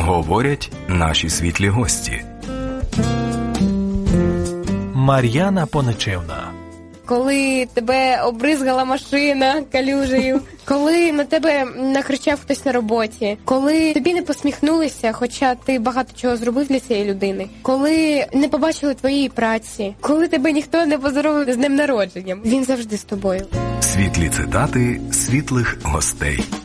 Говорять наші світлі гості. Мар'яна Понечевна. Коли тебе обризгала машина калюжею, коли на тебе накричав хтось на роботі, коли тобі не посміхнулися, хоча ти багато чого зробив для цієї людини, коли не побачили твоєї праці, коли тебе ніхто не поздоровив з днем народженням, він завжди з тобою. Світлі цитати світлих гостей.